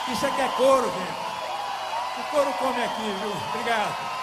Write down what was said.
Isso aqui é couro, gente. O couro come aqui, viu? Obrigado.